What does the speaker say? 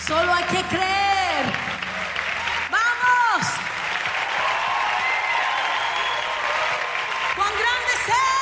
Solo hay que creer. ¡Vamos! ¡Cuán grande es Él!